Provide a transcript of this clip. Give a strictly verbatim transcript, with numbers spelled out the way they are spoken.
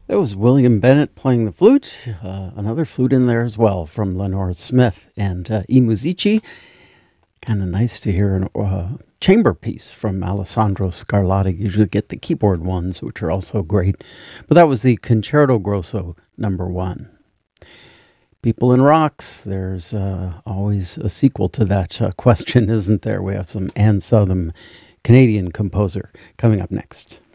That was William Bennett playing the flute. Uh, another flute in there as well from Lenore Smith and uh, I Musici. Kind of nice to hear a uh, chamber piece from Alessandro Scarlatti. You usually get the keyboard ones, which are also great. But that was the Concerto Grosso number one. People in Rocks, there's uh, always a sequel to that uh, question, isn't there? We have some Anne Southam, Canadian composer, coming up next.